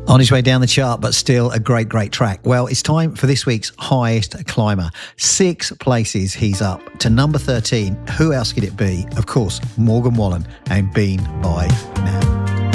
On his way down the chart, but still a great, great track. Well, it's time for this week's highest climber. 6 places he's up to number 13. Who else could it be? Of course, Morgan Wallen and Been by